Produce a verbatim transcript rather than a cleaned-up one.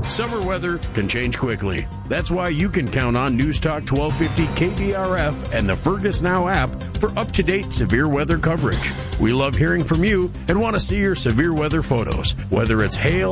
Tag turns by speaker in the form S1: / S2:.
S1: Summer weather can change quickly. That's why you can count on News Talk twelve fifty K B R F and the Fergus Now app for up-to-date severe weather coverage. We love hearing from you and want to see your severe weather photos, whether it's hail,